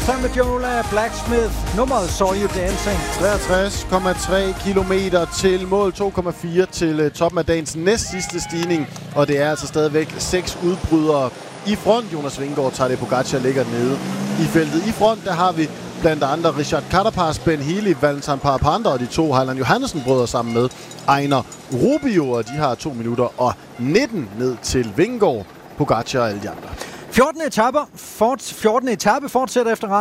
Sammen med Jola Blacksmith, nummeret Saw You Dancing. 63,3 kilometer til mål, 2,4 til toppen af dagens næst sidste stigning. Og det er altså stadigvæk 6 udbrydere i front. Jonas Vingegaard, Tadej Pogačar ligger nede i feltet. I front, der har vi blandt andre Richard Carapaz, Ben Healy, Valentin Parapanda og de to Heiland Johannessen brødre sammen med Einar Rubio. Og de har 2 minutter og 19 ned til Vingegaard, Pogačar og alle de andre. 14. etape fortsætter efter